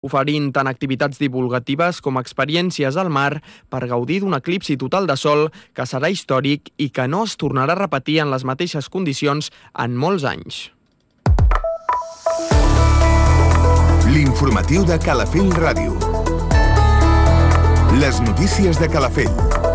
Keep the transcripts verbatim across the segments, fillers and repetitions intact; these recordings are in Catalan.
oferint tant activitats divulgatives com experiències al mar per gaudir d'un eclipsi total de sol que serà històric i que no es tornarà a repetir en les mateixes condicions en molts anys. L'informatiu de Calafell Ràdio. Les notícies de Calafell.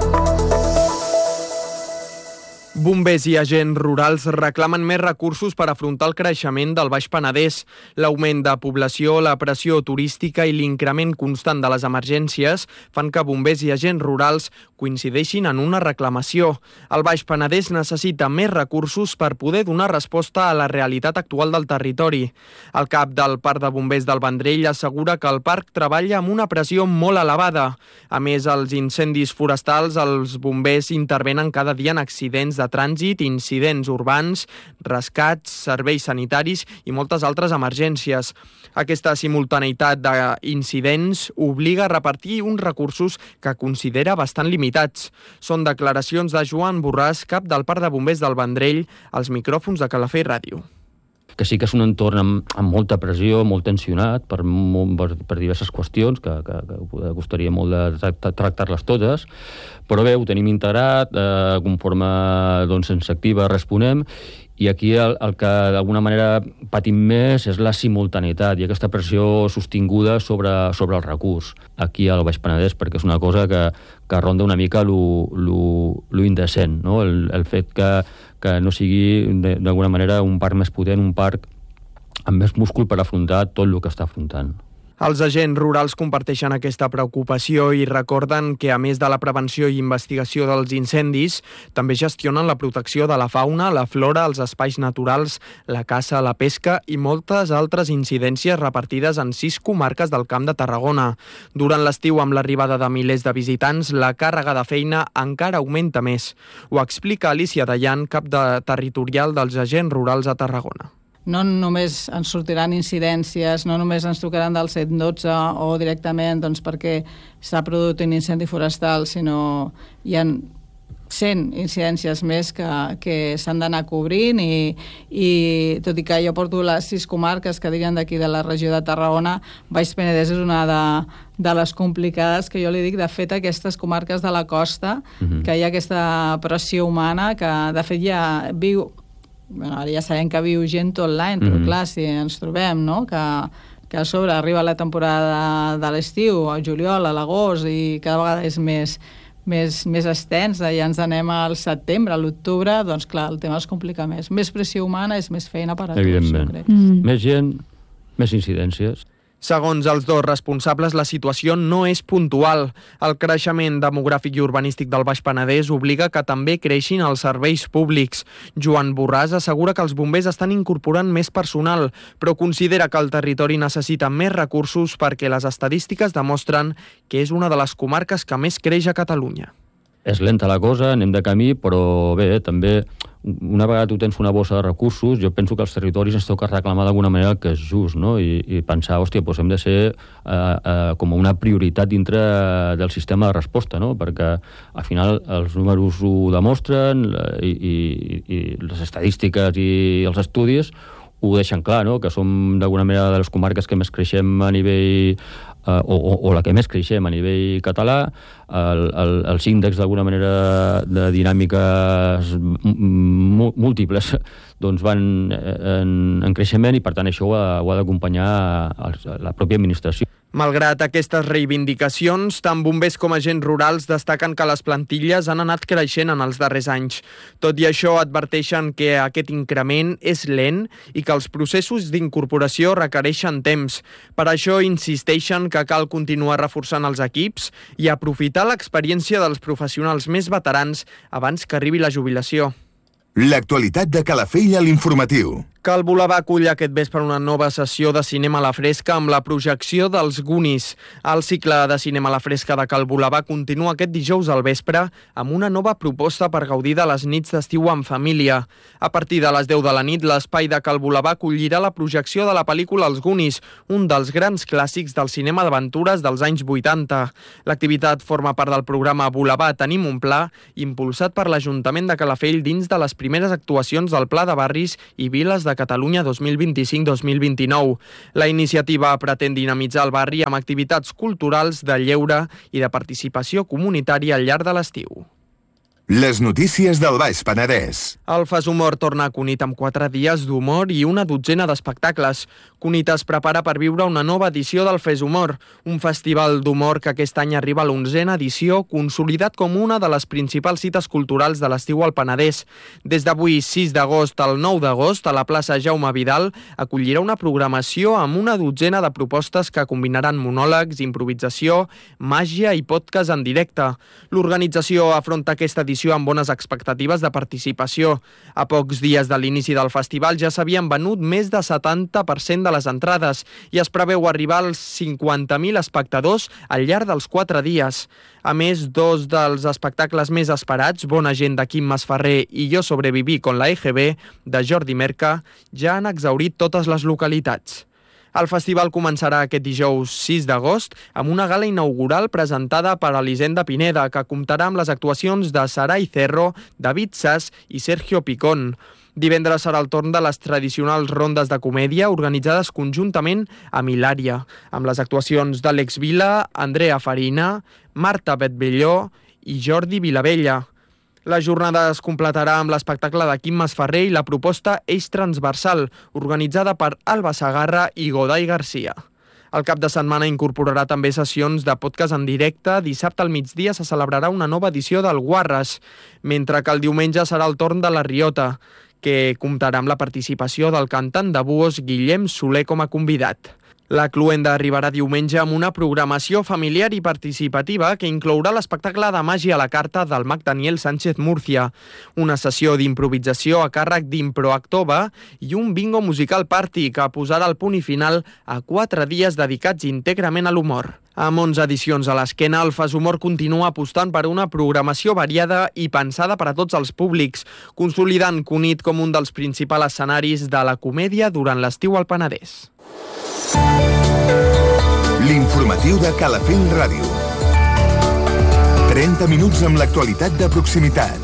Bombers i agents rurals reclamen més recursos per afrontar el creixement del Baix Penedès. L'augment de població, la pressió turística i l'increment constant de les emergències fan que bombers i agents rurals coincideixin en una reclamació. El Baix Penedès necessita més recursos per poder donar resposta a la realitat actual del territori. El cap del Parc de Bombers del Vendrell assegura que el parc treballa amb una pressió molt elevada. A més, els incendis forestals, els bombers intervenen cada dia en accidents de trànsit, incidents urbans, rescats, serveis sanitaris i moltes altres emergències. Aquesta simultaneïtat d'incidents obliga a repartir uns recursos que considera bastant limitats. Són declaracions de Joan Borràs, cap del Parc de Bombers del Vendrell, als micròfons de Calafell Ràdio. Que sí que és un entorn amb, amb molta pressió, molt tensionat per, per, per diverses qüestions, que, que, que costaria molt de tractar-les totes, però bé, ho tenim integrat, eh, conforme doncs, ens activa, responem, i aquí el, el que d'alguna manera patim més és la simultaneïtat i aquesta pressió sostinguda sobre, sobre el recurs aquí al Baix Penedès, perquè és una cosa que, que ronda una mica lo, lo, lo indecent, no? el, el fet que, que no sigui d'alguna manera un parc més potent, un parc amb més múscul per afrontar tot el que està afrontant. Els agents rurals comparteixen aquesta preocupació i recorden que, a més de la prevenció i investigació dels incendis, també gestionen la protecció de la fauna, la flora, els espais naturals, la caça, la pesca i moltes altres incidències repartides en sis comarques del Camp de Tarragona. Durant l'estiu, amb l'arribada de milers de visitants, la càrrega de feina encara augmenta més. Ho explica Alicia Dayan, cap de territorial dels agents rurals a Tarragona. No només ens sortiran incidències, no només ens trucaran del cent dotze o directament doncs, perquè s'ha produït un incendi forestal, sinó hi ha cent incidències més que, que s'han d'anar cobrint i, i tot i que jo porto les sis comarques que dirien d'aquí de la regió de Tarragona, Baix Penedès és una de, de les complicades que jo li dic. De fet, aquestes comarques de la costa, uh-huh. que hi ha aquesta pressió humana que de fet ja viu. Bueno, ara ja sabem que viu gent tot l'any, però mm-hmm. clar, si ens trobem, no?, que, que a sobre arriba la temporada de l'estiu, al juliol, a l'agost, i cada vegada és més, més, més extensa, i ens anem al setembre, a l'octubre, doncs clar, el tema es complica més. Més pressió humana és més feina per a tots. Evidentment. Mm. Més gent, més incidències. Segons els dos responsables, la situació no és puntual. El creixement demogràfic i urbanístic del Baix Penedès obliga que també creixin els serveis públics. Joan Borràs assegura que els bombers estan incorporant més personal, però considera que el territori necessita més recursos perquè les estadístiques demostren que és una de les comarques que més creix a Catalunya. És lenta la cosa, anem de camí, però bé, també una vegada tu tens una bossa de recursos, jo penso que als territoris ens toca reclamar d'alguna manera el que és just, no? I, i pensar, hòstia, doncs hem de ser eh, eh, com una prioritat dintre del sistema de resposta, no? Perquè al final els números ho demostren i, i, i les estadístiques i els estudis ho deixen clar, no? Que som d'alguna manera de les comarques que més creixem a nivell Uh, o, o, o la que més creixem a nivell català, el, el, els índexs d'alguna manera de dinàmiques múltiples doncs van en, en creixement i per tant això ho ha, ho ha d'acompanyar la pròpia administració. Malgrat aquestes reivindicacions, tant bombers com agents rurals destaquen que les plantilles han anat creixent en els darrers anys. Tot i això, adverteixen que aquest increment és lent i que els processos d'incorporació requereixen temps. Per això insisteixen que cal continuar reforçant els equips i aprofitar l'experiència dels professionals més veterans abans que arribi la jubilació. L'actualitat de Calafell a l'informatiu. Cal Volava acull aquest vespre una nova sessió de cinema a la fresca amb la projecció dels Goonies. El cicle de cinema a la fresca de Cal Volava continua aquest dijous al vespre amb una nova proposta per gaudir de les nits d'estiu en família. A partir de les deu de la nit, l'espai de Cal Volava acollirà la projecció de la pel·lícula Els Goonies, un dels grans clàssics del cinema d'aventures dels anys vuitanta. L'activitat forma part del programa Volava Tenim un Pla, impulsat per l'Ajuntament de Calafell dins de les primeres actuacions del Pla de Barris i Viles de de Catalunya dos mil vint-i-cinc dos mil vint-i-nou. La iniciativa pretén dinamitzar el barri amb activitats culturals, de lleure i de participació comunitària al llarg de l'estiu. Les notícies del Baix Penedès. El Fas Humor torna a Cunit amb quatre dies d'humor i una dotzena d'espectacles. Cunit es prepara per viure una nova edició del Fes Humor, un festival d'humor que aquest any arriba a l'onzena edició, consolidat com una de les principals cites culturals de l'estiu al Penedès. Des d'avui, sis d'agost al nou d'agost, a la plaça Jaume Vidal, acollirà una programació amb una dotzena de propostes que combinaran monòlegs, improvisació, màgia i podcast en directe. L'organització afronta aquesta edició amb bones expectatives de participació. A pocs dies de l'inici del festival ja s'havien venut més de setanta per cent de les entrades i es preveu arribar als cinquanta mil espectadors al llarg dels quatre dies. A més, dos dels espectacles més esperats, Bona gent de Quim Masferrer i Jo sobreviví con la E G B, de Jordi Merca, ja han exhaurit totes les localitats. El festival començarà aquest dijous sis d'agost amb una gala inaugural presentada per Elisenda Pineda, que comptarà amb les actuacions de Sarai Cerro, David Sass i Sergio Picón. Divendres serà el torn de les tradicionals rondes de comèdia organitzades conjuntament amb Hilària, amb les actuacions d'Àlex Vila, Andrea Farina, Marta Betbelló i Jordi Vilavella. La jornada es completarà amb l'espectacle de Quim Masferrer i la proposta Eix Transversal, organitzada per Alba Sagarra i Goday Garcia. El cap de setmana incorporarà també sessions de podcast en directe. Dissabte al migdia se celebrarà una nova edició del Guarres, mentre que el diumenge serà el torn de la Riota, que comptarà amb la participació del cantant de Buos Guillem Soler com a convidat. La Cluenda arribarà diumenge amb una programació familiar i participativa que inclourà l'espectacle de màgia a la carta del mag Daniel Sánchez Murcia, una sessió d'improvisació a càrrec d'Improactova i un bingo musical party que posarà el punt i final a quatre dies dedicats íntegrament a l'humor. Amb onze edicions a l'esquena, el Fas Humor continua apostant per una programació variada i pensada per a tots els públics, consolidant Cunit com un dels principals escenaris de la comèdia durant l'estiu al Penedès. L'informatiu de Calafell Ràdio. trenta minuts amb l'actualitat de proximitat.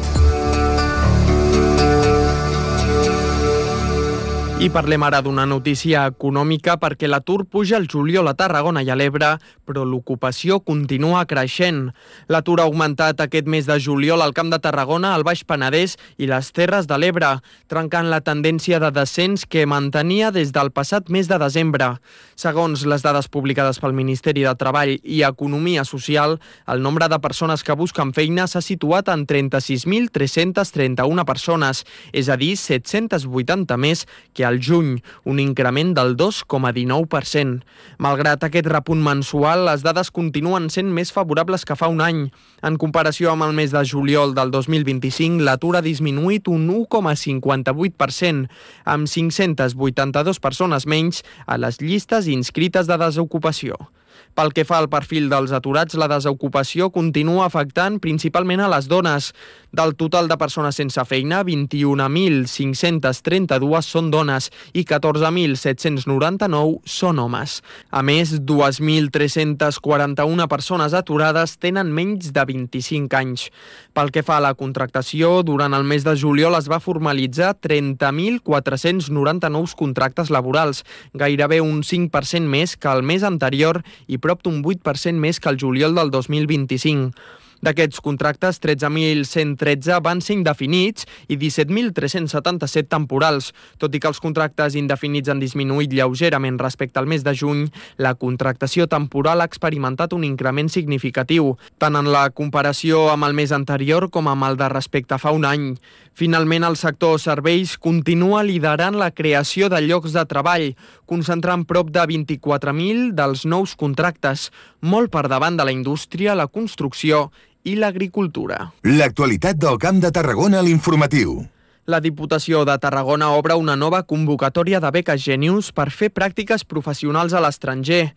I parlem ara d'una notícia econòmica perquè l'atur puja al juliol a Tarragona i a l'Ebre, però l'ocupació continua creixent. L'atur ha augmentat aquest mes de juliol al Camp de Tarragona, al Baix Penedès i les Terres de l'Ebre, trencant la tendència de descens que mantenia des del passat mes de desembre. Segons les dades publicades pel Ministeri de Treball i Economia Social, el nombre de persones que busquen feina s'ha situat en trenta-sis mil tres-cents trenta-una persones, és a dir, set-cents vuitanta més que al juny, un increment del dos coma dinou per cent. Malgrat aquest repunt mensual, les dades continuen sent més favorables que fa un any. En comparació amb el mes de juliol del dos mil vint-i-cinc, l'atur ha disminuït un u coma cinquanta-vuit per cent, amb cinc-centes vuitanta-dues persones menys a les llistes inscrites de desocupació. Pel que fa al perfil dels aturats, la desocupació continua afectant principalment a les dones. Del total de persones sense feina, vint-i-un mil cinc-cents trenta-dos són dones i catorze mil set-cents noranta-nou són homes. A més, dos mil tres-cents quaranta-una persones aturades tenen menys de vint-i-cinc anys. Pel que fa a la contractació, durant el mes de juliol es va formalitzar trenta mil quatre-cents noranta-nou contractes laborals, gairebé un cinc per cent més que el mes anterior i prop d'un vuit per cent més que el juliol del dos mil vint-i-cinc. D'aquests contractes, tretze mil cent tretze van ser indefinits i disset mil tres-cents setanta-set temporals. Tot i que els contractes indefinits han disminuït lleugerament respecte al mes de juny, la contractació temporal ha experimentat un increment significatiu, tant en la comparació amb el mes anterior com amb el de respecte a fa un any. Finalment, el sector serveis continua liderant la creació de llocs de treball, concentrant prop de vint-i-quatre mil dels nous contractes, molt per davant de la indústria, la construcció i l'agricultura. L'actualitat del Camp de Tarragona a l'informatiu. La Diputació de Tarragona obre una nova convocatòria de beques Genius per fer pràctiques professionals a l'estranger.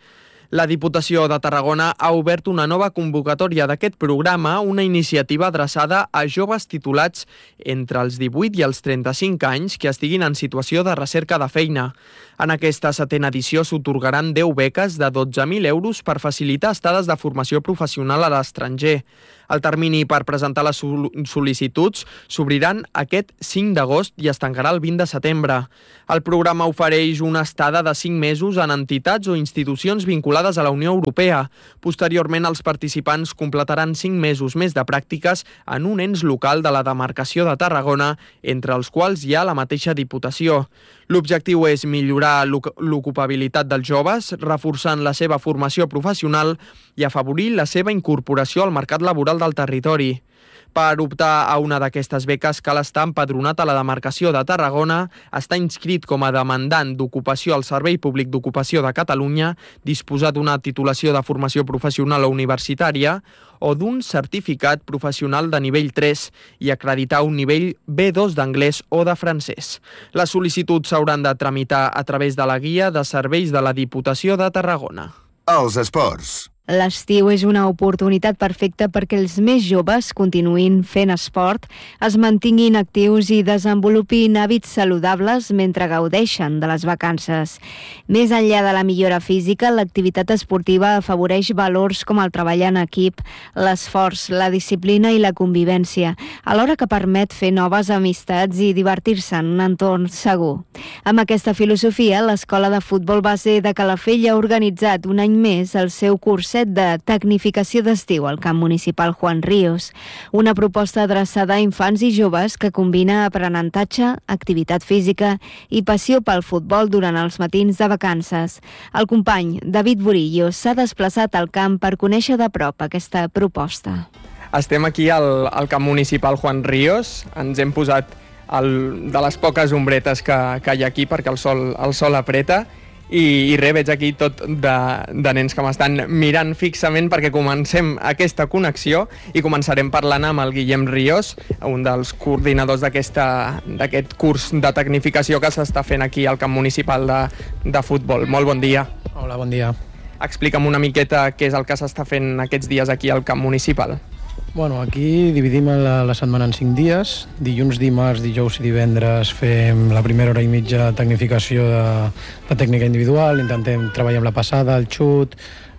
La Diputació de Tarragona ha obert una nova convocatòria d'aquest programa, una iniciativa adreçada a joves titulats entre els divuit i els trenta-cinc anys que estiguin en situació de recerca de feina. En aquesta setena edició s'atorgaran deu beques de dotze mil euros per facilitar estades de formació professional a l'estranger. El termini per presentar les sol·licituds s'obriran aquest cinc d'agost i es tancarà el vint de setembre. El programa ofereix una estada de cinc mesos en entitats o institucions vinculades a la Unió Europea. Posteriorment, els participants completaran cinc mesos més de pràctiques en un ens local de la demarcació de Tarragona, entre els quals hi ha la mateixa Diputació. L'objectiu és millorar l'ocupabilitat dels joves, reforçant la seva formació professional i afavorir la seva incorporació al mercat laboral del territori. Per optar a una d'aquestes beques cal estar empadronat a la demarcació de Tarragona, estar inscrit com a demandant d'ocupació al Servei Públic d'Ocupació de Catalunya, disposar d'una titulació de formació professional o universitària o d'un certificat professional de nivell tres i acreditar un nivell B dos d'anglès o de francès. Les sol·licituds s'hauran de tramitar a través de la guia de serveis de la Diputació de Tarragona. Els esports. L'estiu és una oportunitat perfecta perquè els més joves continuïn fent esport, es mantinguin actius i desenvolupin hàbits saludables mentre gaudeixen de les vacances. Més enllà de la millora física, l'activitat esportiva afavoreix valors com el treball en equip, l'esforç, la disciplina i la convivència, alhora que permet fer noves amistats i divertir-se en un entorn segur. Amb aquesta filosofia, l'Escola de Futbol Base de Calafell ha organitzat un any més el seu curs de tecnificació d'estiu al camp municipal Juan Ríos, una proposta adreçada a infants i joves que combina aprenentatge, activitat física i passió pel futbol durant els matins de vacances. El company David Burillo s'ha desplaçat al camp per conèixer de prop aquesta proposta. Estem aquí al, al camp municipal Juan Ríos, ens hem posat el, de les poques ombretes que, que hi ha aquí perquè el sol, el sol apreta. I, i res, veig aquí tot de, de nens que m'estan mirant fixament perquè comencem aquesta connexió i començarem parlant amb el Guillem Ríos, un dels coordinadors d'aquest curs de tecnificació que s'està fent aquí al camp municipal de, de futbol. Molt bon dia. Hola, bon dia. Explica'm una miqueta què és el que s'està fent aquests dies aquí al camp municipal. Bueno, aquí dividim la, la setmana en cinc dies. Dilluns, dimarts, dijous i divendres fem la primera hora i mitja de tecnificació de, de tècnica individual. Intentem treballar amb la passada, el xut,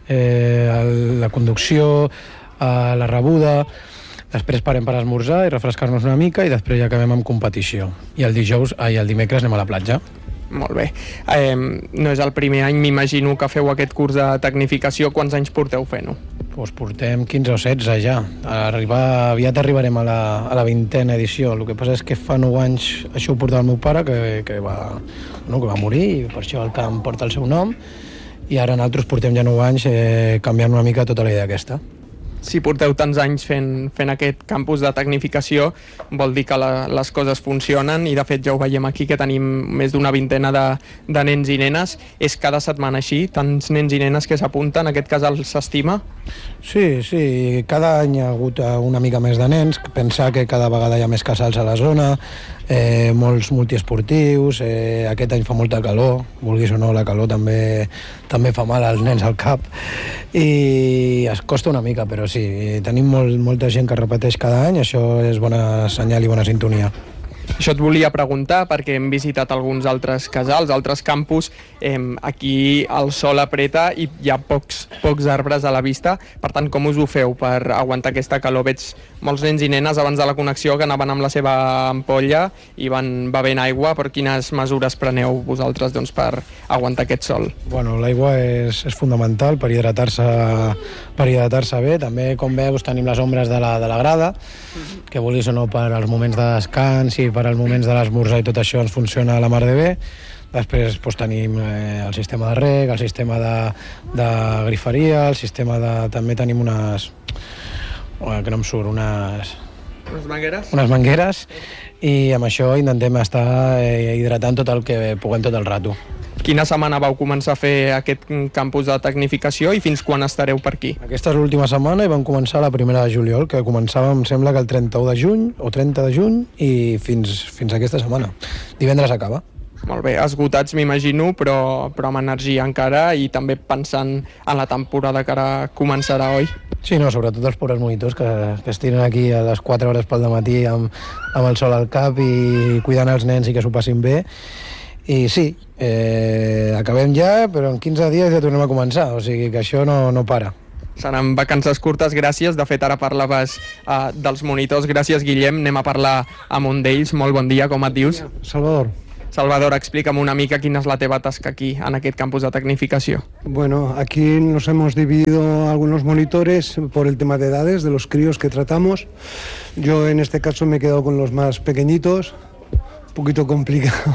eh, el, la conducció, eh, la rebuda. Després parem per esmorzar i refrescar-nos una mica i després ja acabem amb competició. I el dijous, ai, el dimecres anem a la platja. Molt bé. Eh, no és el primer any, m'imagino, que feu aquest curs de tecnificació. Quants anys porteu fent-ho? Doncs portem quinze o setze ja. Arribar, aviat arribarem a la, a la vintena edició. El que passa és que fa nou anys això ho portava el meu pare, que, que, va, no, que va morir, i per això el camp porta el seu nom, i ara nosaltres portem ja nou anys eh, canviant una mica tota la idea aquesta. Si porteu tants anys fent, fent aquest campus de tecnificació, vol dir que la, les coses funcionen i de fet ja ho veiem aquí que tenim més d'una vintena de, de nens i nenes. És cada setmana així? Tants nens i nenes que s'apunten? En aquest cas s'estima? Sí, sí. Cada any hi ha hagut una mica més de nens. Pensar que cada vegada hi ha més casals a la zona, eh, molts multiesportius, eh, aquest any fa molta calor, vulguis o no, la calor també, també fa mal als nens al cap i es costa una mica, però sí, tenim molt, molta gent que repeteix cada any, això és bona senyal i bona sintonia. Això et volia preguntar perquè hem visitat alguns altres casals, altres campus. Eh, aquí el sol apreta i hi ha pocs, pocs arbres a la vista. Per tant, com us ho feu per aguantar aquesta calor? Veig molts nens i nenes abans de la connexió que anaven amb la seva ampolla i van bevent aigua. Per quines mesures preneu vosaltres doncs, per aguantar aquest sol? Bueno, l'aigua és, és fundamental per hidratar-se per hidratar-se bé. També, com veus, tenim les ombres de la, de la grada, que vulguis o no per als moments de descans i per als moments de l'esmorzar i tot això ens funciona a la mar de bé. Després doncs, tenim eh, el sistema de reg, el sistema de, de griferia, el sistema de... també tenim unes... Oh, que no em surt, unes... Unes mangueres? Unes mangueres, i amb això intentem estar eh, hidratant tot el que puguem tot el rato. Quina setmana vau començar a fer aquest campus de tecnificació i fins quan estareu per aquí? Aquesta és l'última setmana i vam començar la primera de juliol, que començàvem, em sembla que el trenta-u de juny o trenta de juny i fins, fins aquesta setmana. Divendres acaba. Molt bé, esgotats m'imagino, però, però amb energia encara i també pensant en la temporada que ara començarà, oi? Sí, no, sobretot els pobres monitors que, que es tiren aquí a les quatre hores pel dematí amb, amb el sol al cap i cuidant els nens i que s'ho passin bé. I sí, eh, acabem ja, però en quinze dies ja tornem a començar, o sigui que això no, no para. Seran vacances curtes, gràcies. De fet, ara parlaves uh, dels monitors. Gràcies, Guillem. Anem a parlar amb un d'ells. Molt bon dia, com et dius? Salvador. Salvador, explica'm una mica quina és la teva tasca aquí, en aquest campus de tecnificació. Bueno, aquí nos hemos dividido algunos monitores por el tema de edades, de los críos que tratamos. Yo en este caso me he quedado con los más pequeñitos, un poquito complicado.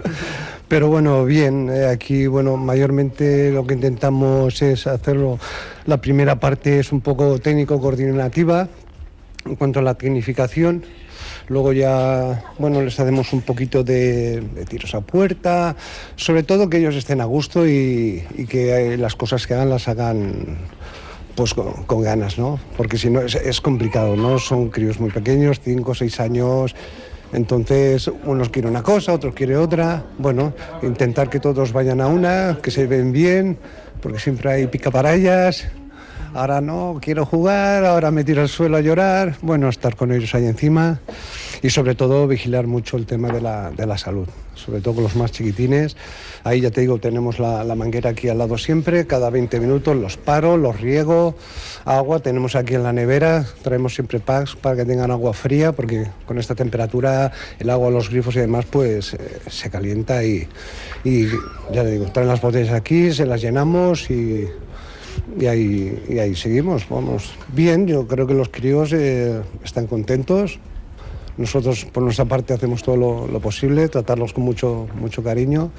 Pero bueno, bien, eh, aquí bueno, mayormente lo que intentamos es hacerlo, la primera parte es un poco técnico-coordinativa en cuanto a la tecnificación. Luego ya, bueno, les hacemos un poquito de, de tiros a puerta, sobre todo que ellos estén a gusto y, y que las cosas que hagan las hagan pues con, con ganas, ¿no? Porque si no es, es complicado, ¿no? Son críos muy pequeños, cinco o seis años, entonces unos quieren una cosa, otros quieren otra. Bueno, intentar que todos vayan a una, que se ven bien, porque siempre hay picaparallas. Ahora no, quiero jugar, ahora me tiro al suelo a llorar. Bueno, estar con ellos ahí encima y sobre todo vigilar mucho el tema de la, de la salud, sobre todo con los más chiquitines. Ahí ya te digo, tenemos la, la manguera aquí al lado siempre, cada veinte minutos los paro, los riego, agua, tenemos aquí en la nevera, traemos siempre packs para que tengan agua fría, porque con esta temperatura el agua, los grifos y demás, pues eh, se calienta y, y ya te digo, traen las botellas aquí, se las llenamos y... Y ahí, y ahí seguimos, vamos. Bien, yo creo que los críos eh, están contentos. Nosotros, por nuestra parte, hacemos todo lo, lo posible, tratarlos con mucho, mucho cariño.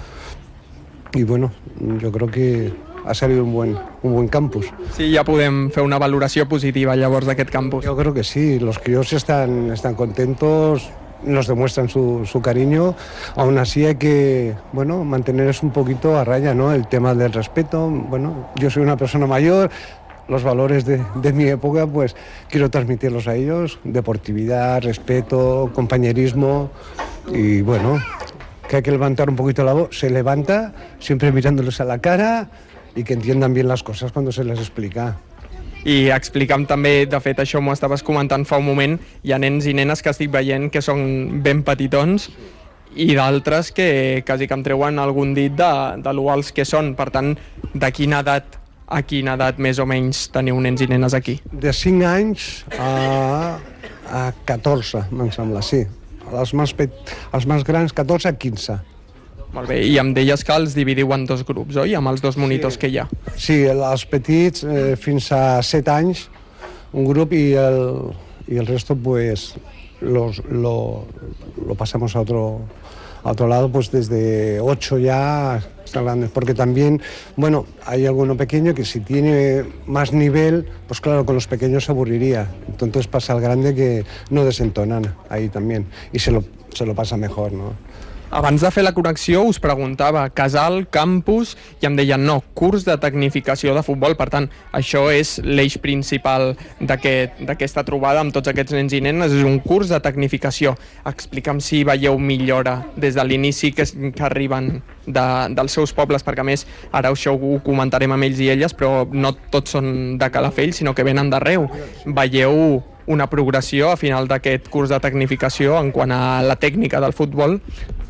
Y bueno, yo creo que ha salido un buen, un buen campus. Sí, ja podem fer una valoració positiva llavors d'aquest campus. Yo creo que sí, los críos están, están contentos, nos demuestran su, su cariño. Aún así hay que, bueno, mantenerles un poquito a raya, ¿no? El tema del respeto. Bueno, yo soy una persona mayor, los valores de, de mi época, pues quiero transmitirlos a ellos. Deportividad, respeto, compañerismo y bueno, que hay que levantar un poquito la voz. Se levanta, siempre mirándoles a la cara y que entiendan bien las cosas cuando se les explica. I explica'm també, de fet això m'ho estaves comentant fa un moment, hi ha nens i nenes que estic veient que són ben petitons i d'altres que quasi que em treuen algun dit de, de lo alts que són. Per tant, de quina edat a quina edat més o menys teniu nens i nenes aquí? De cinc anys a, a catorze, em sembla, sí. Els més, pet... els més grans, catorze a quinze. Molt bé, i em deies que els dividiu en dos grups, oi? Amb els dos monitors sí. que hi ha. Sí, els petits eh, fins a set anys, un grup i el, y el resto pues los, lo, lo pasamos a otro, a otro lado, pues desde ocho ya están grandes, porque también, bueno, hay alguno pequeño que si tiene más nivel, pues claro, con los pequeños se aburriría, entonces pasa al grande que no desentonan ahí también y se lo, se lo pasa mejor, ¿no? Abans de fer la connexió us preguntava casal, campus, i em deien no, curs de tecnificació de futbol. Per tant, això és l'eix principal d'aquesta aquest, trobada amb tots aquests nens i nenes, és un curs de tecnificació. Explica'm si veieu millora des de l'inici que, que arriben de, dels seus pobles, perquè a més ara això ho comentarem amb ells i elles, però no tots són de Calafell, sinó que venen d'arreu. Veieu una progressió a final d'aquest curs de tecnificació en quant a la tècnica del futbol?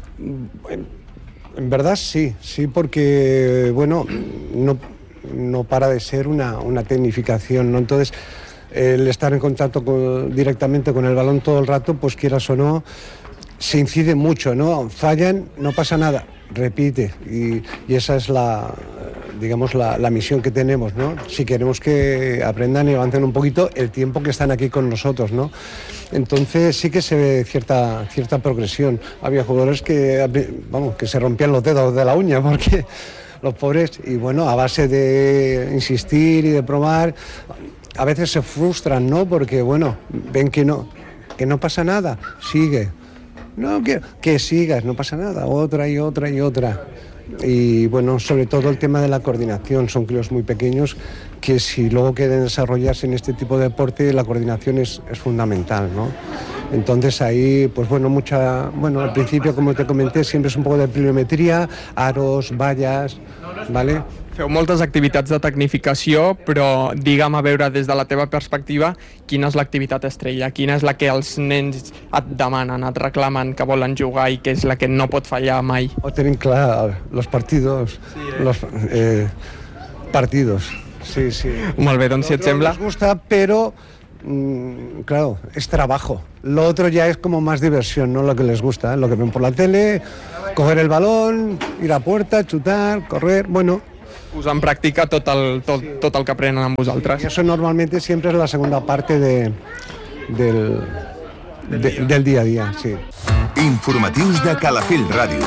En verdad sí, sí, porque bueno, no, no para de ser una, una tecnificación, ¿no? Entonces, el estar en contacto con, directamente con el balón todo el rato, pues quieras o no, se incide mucho, ¿no? Fallan, no pasa nada, repite, y, y esa es la, digamos, la, la misión que tenemos, ¿no? Si queremos que aprendan y avancen un poquito el tiempo que están aquí con nosotros, ¿no? Entonces sí que se ve cierta, cierta progresión. Había jugadores que, vamos, que se rompían los dedos de la uña porque los pobres, y bueno, a base de insistir y de probar, a veces se frustran, ¿no? Porque, bueno, ven que no, que no pasa nada, sigue. No, que, que sigas, no pasa nada, otra y otra y otra. Y bueno, sobre todo el tema de la coordinación, son críos muy pequeños que si luego quieren desarrollarse en este tipo de deporte, la coordinación es, es fundamental, ¿no? Entonces ahí, pues bueno, mucha, bueno, al principio, como te comenté, siempre es un poco de pliometría, aros, vallas, ¿vale? Feu moltes activitats de tecnificació, però digue'm, a veure, des de la teva perspectiva, quina és l'activitat estrella? Quina és la que els nens et demanen, et reclamen que volen jugar i que és la que no pot fallar mai? Ho tenim clar, los partidos, sí, eh? los eh, partidos, sí, sí. Molt bé, doncs si et sembla... Nos gusta, pero... Claro, es trabajo. Lo otro ya es como más diversión, no lo que les gusta, ¿eh? Lo que ven por la tele, coger el balón, ir a puerta, chutar, correr, bueno. Posar en pràctica tot el, tot, sí. tot el que aprenen amb vosaltres. Y eso normalmente siempre es la segunda parte de, del, del, de, del día a día, sí. Informatius de Calafell Ràdio.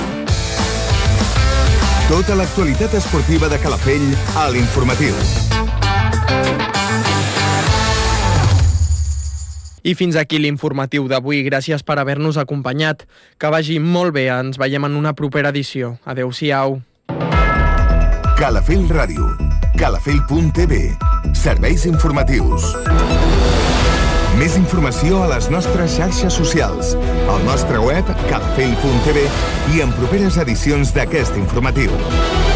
Tota l'actualitat esportiva de Calafell a l'Informatiu. I fins aquí l'informatiu d'avui. Gràcies per haver-nos acompanyat. Que vagi molt bé. Ens veiem en una propera edició. Adéu-siau. Calafell Ràdio. calafell punt t v. Serveis informatius. Més informació a les nostres xarxes socials, al nostre web calafell punt t v i en properes edicions d'aquest informatiu.